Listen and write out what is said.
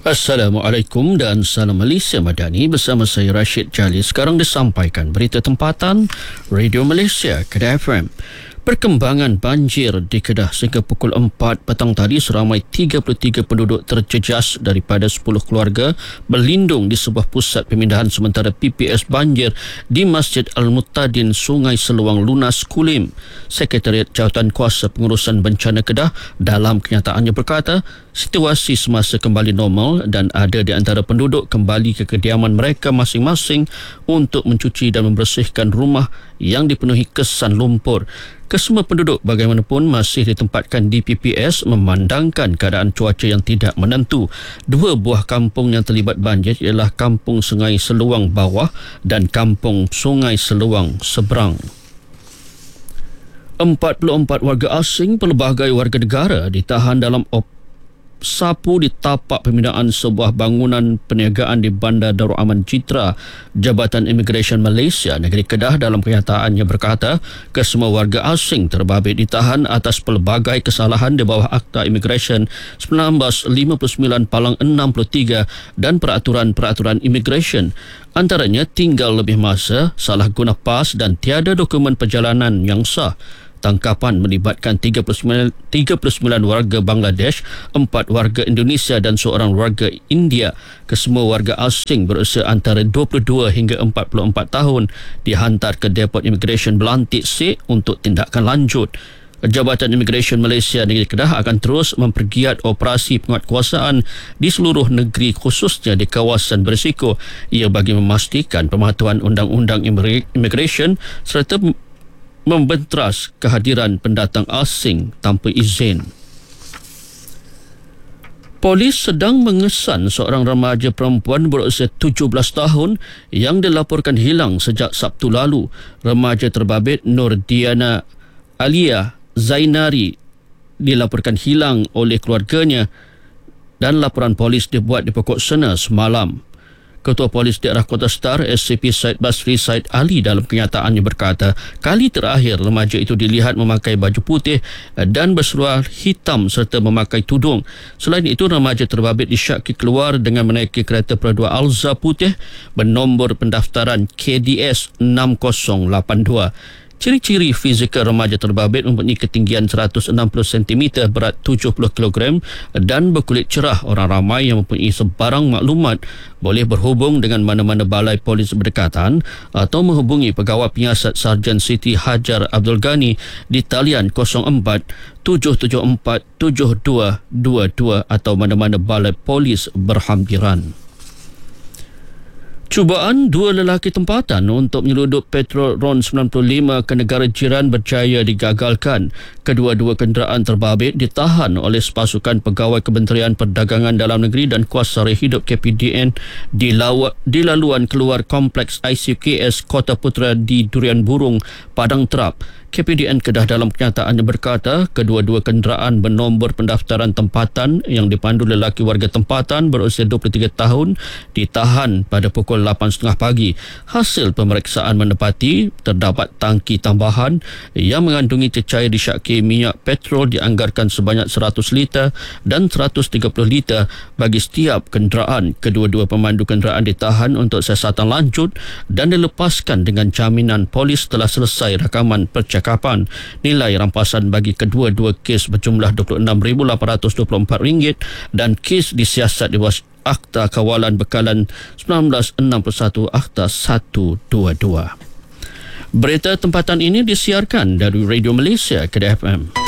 Assalamualaikum dan salam Malaysia Madani, bersama saya Rashid Jali. Sekarang disampaikan berita tempatan Radio Malaysia Kedah FM. Perkembangan banjir di Kedah sehingga pukul 4 petang tadi, seramai 33 penduduk terjejas daripada 10 keluarga berlindung di sebuah pusat pemindahan sementara PPS banjir di Masjid Al-Muttadin, Sungai Seluang Lunas, Kulim. Sekretariat Jawatan Kuasa Pengurusan Bencana Kedah dalam kenyataannya berkata, situasi semasa kembali normal dan ada di antara penduduk kembali ke kediaman mereka masing-masing untuk mencuci dan membersihkan rumah yang dipenuhi kesan lumpur. Kesemua penduduk bagaimanapun masih ditempatkan di PPS memandangkan keadaan cuaca yang tidak menentu. Dua buah kampung yang terlibat banjir ialah Kampung Sungai Seluang Bawah dan Kampung Sungai Seluang Seberang. 44 warga asing pelbagai warga negara ditahan dalam sapu di tapak pembinaan sebuah bangunan perniagaan di Bandar Darul Aman Citra. Jabatan Imigresen Malaysia Negeri Kedah dalam kenyataannya berkata, kesemua warga asing terbabit ditahan atas pelbagai kesalahan di bawah Akta Imigresen 1959 Palang 63 dan peraturan-peraturan imigresen. Antaranya tinggal lebih masa, salah guna pas dan tiada dokumen perjalanan yang sah. Tangkapan melibatkan 39 warga Bangladesh, 4 warga Indonesia dan seorang warga India. Kesemua warga asing berusia antara 22 hingga 44 tahun dihantar ke Depot Imigresen Belantik C untuk tindakan lanjut. Jabatan Imigresen Malaysia Negeri Kedah akan terus mempergiat operasi penguatkuasaan di seluruh negeri, khususnya di kawasan berisiko. Ia bagi memastikan pematuhan undang-undang imigresen serta membentras kehadiran pendatang asing tanpa izin. Polis sedang mengesan seorang remaja perempuan berusia 17 tahun yang dilaporkan hilang sejak Sabtu lalu. Remaja terbabit Nur Diana Alia Zainari dilaporkan hilang oleh keluarganya dan laporan polis dibuat di pokok Sena semalam. Ketua Polis Daerah Kota Star SCP Syed Basri Syed Ali dalam kenyataannya berkata, kali terakhir remaja itu dilihat memakai baju putih dan berseluar hitam serta memakai tudung. Selain itu, remaja terbabit disyaki keluar dengan menaiki kereta perdua Alza putih bernombor pendaftaran KDS 6082. Ciri-ciri fizikal remaja terbabit mempunyai ketinggian 160 cm, berat 70 kg dan berkulit cerah. Orang ramai yang mempunyai sebarang maklumat boleh berhubung dengan mana-mana balai polis berdekatan atau menghubungi Pegawai Penyiasat Sarjan Siti Hajar Abdul Ghani di talian 04 774 7222 atau mana-mana balai polis berhampiran. Cubaan dua lelaki tempatan untuk menyeludup petrol RON 95 ke negara jiran berjaya digagalkan. Kedua-dua kenderaan terbabit ditahan oleh sepasukan pegawai Kementerian Perdagangan Dalam Negeri dan Kuasa Hidup KPDN di laluan keluar Kompleks ICKS Kota Putra di Durian Burung, Padang Terap. KPDN Kedah dalam kenyataannya berkata, kedua-dua kenderaan bernombor pendaftaran tempatan yang dipandu lelaki warga tempatan berusia 23 tahun ditahan pada pukul 8.30 pagi. Hasil pemeriksaan mendapati terdapat tangki tambahan yang mengandungi cecair disyaki minyak petrol dianggarkan sebanyak 100 liter dan 130 liter bagi setiap kenderaan. Kedua-dua pemandu kenderaan ditahan untuk siasatan lanjut dan dilepaskan dengan jaminan polis telah selesai rakaman percakapan. Nilai rampasan bagi kedua-dua kes berjumlah RM26,824 dan kes disiasat di bawah Akta Kawalan Bekalan 1961 Akta 122. Berita tempatan ini disiarkan dari Radio Malaysia Kedah FM.